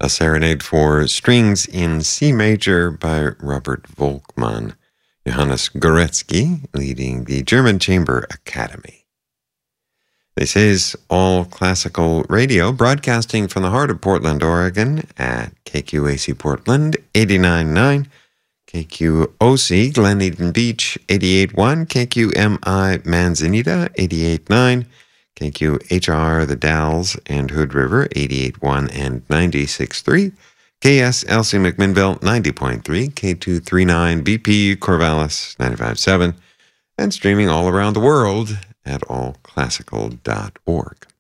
A Serenade for Strings in C Major by Robert Volkmann. Johannes Goretzky leading the German Chamber Academy. This is All Classical Radio, broadcasting from the heart of Portland, Oregon at KQAC Portland 89.9, KQOC Glen Eden Beach 88.1, KQMI Manzanita 88.9, KQHR The Dalles and Hood River 88.1 and 96.3, KSLC McMinnville 90.3, K239 BP Corvallis 95.7, and streaming all around the world at allclassical.org.